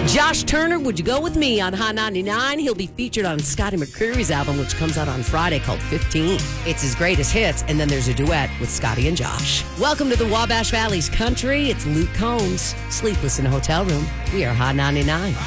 Josh Turner, Would You Go With Me on Hot 99? He'll be featured on Scotty McCreery's album, which comes out on Friday, called 15. It's his greatest hits, and then there's a duet with Scotty and Josh. Welcome to the Wabash Valley's country. It's Luke Combs, Sleepless in a Hotel Room. We are Hot 99.